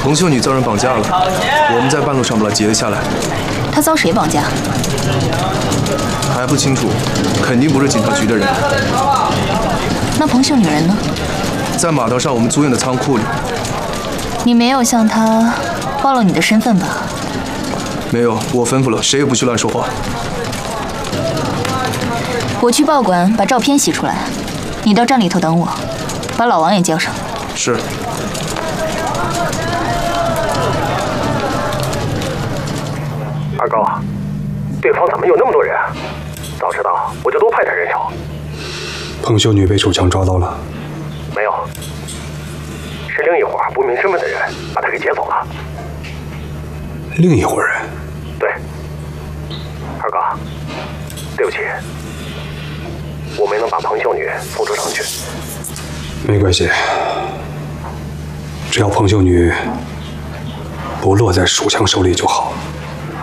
彭秀女遭人绑架了，我们在半路上把她截了下来。 她遭谁绑架？ 还不清楚，肯定不是警察局的人。 那彭秀女人呢？ 在码头上我们租用的仓库里。 你没有向她暴露你的身份吧？ 没有，我吩咐了，谁也不许乱说话。 我去报馆把照片洗出来，你到站里头等我，把老王也叫上。 是。 二高，对方怎么有那么多人？早知道我就多派点人手。 彭秀女被手枪抓到了？ 没有，是另一伙不明身份的人把她给劫走了。 另一伙人？ 对。二高，对不起，我没能把彭秀女送出城去。 没关系，只要彭秀女不落在蜀强手里就好。